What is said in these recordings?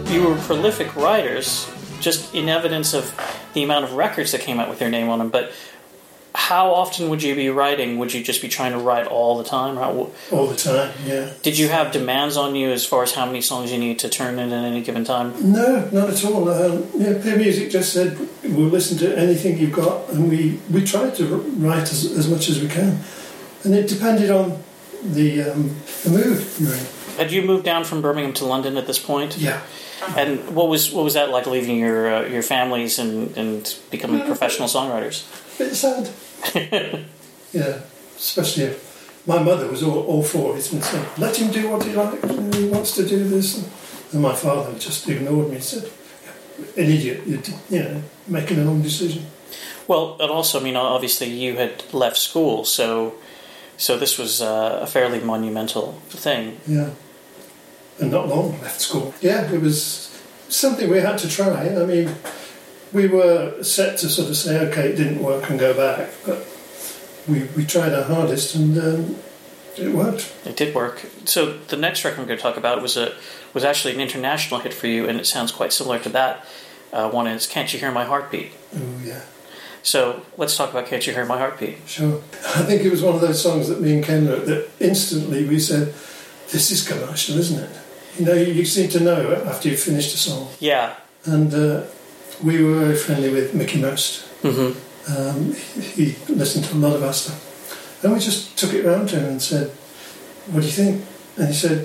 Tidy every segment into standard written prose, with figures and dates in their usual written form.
you were prolific writers, just in evidence of the amount of records that came out with your name on them, but how often would you be writing? Would you just be trying to write all the time? All the time, yeah. Did you have demands on you as far as how many songs you need to turn in at any given time? No, not at all. Peer Music just said, we'll listen to anything you've got, and we tried to write as much as we can. And it depended on the mood you're in. Had you moved down from Birmingham to London at this point? Yeah. And what was that like, leaving your families and becoming professional songwriters? A bit sad. Yeah, especially if my mother was all for it and said, let him do what he likes, he wants to do this. And my father just ignored me and said, an idiot, you're making a wrong decision. Well, and also, I mean, obviously you had left school, so this was a fairly monumental thing. Yeah, and not long left school. Yeah, it was something we had to try. I mean, we were set to sort of say, okay, it didn't work and go back, but we tried our hardest and it worked. It did work. So the next record I'm going to talk about was actually an international hit for you, and it sounds quite similar to that one. Is Can't You Hear My Heartbeat? Oh, yeah. So let's talk about Can't You Hear My Heartbeat? Sure. I think it was one of those songs that me and Ken wrote that instantly we said, this is commercial, isn't it? You know, you seem to know after you've finished a song. Yeah. And we were very friendly with Mickey Most. Mm-hmm. He listened to a lot of our stuff. And we just took it round to him and said, what do you think? And he said,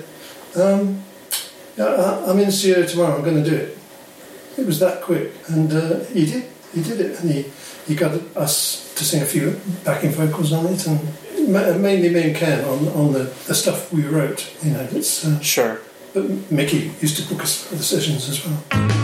I'm in the studio tomorrow, I'm going to do it. It was that quick. And he did. He did it. And he got us to sing a few backing vocals on it. And mainly me and Ken on the stuff we wrote. You know, it's... Sure. But Mickey used to book us for the sessions as well.